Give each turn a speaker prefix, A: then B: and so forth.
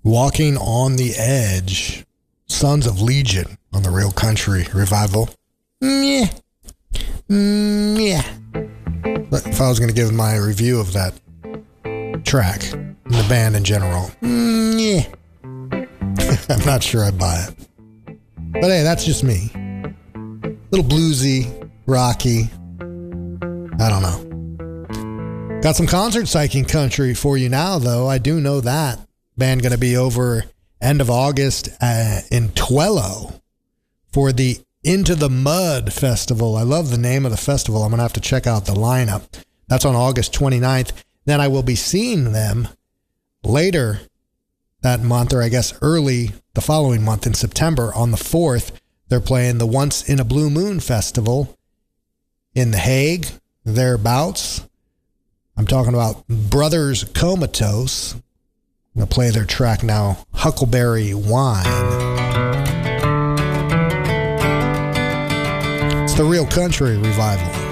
A: Walking on the Edge. Sons of Legion on the Real Country Revival. Yeah. Yeah. But if I was going to give my review of that track, and the band in general, yeah. I'm not sure I buy it. But hey, that's just me. Little bluesy, rocky. I don't know. Got some concert psyching country for you now, though. I do know that. Band going to be over end of August in Twello for the Into the Mud Festival. I love the name of the festival. I'm going to have to check out the lineup. That's on August 29th. Then I will be seeing them later that month, or I guess early the following month in September on the 4th. They're playing the Once in a Blue Moon Festival in The Hague, thereabouts. I'm talking about Brothers Comatose. I'm going to play their track now, Huckleberry Wine. It's the Real Country Revival.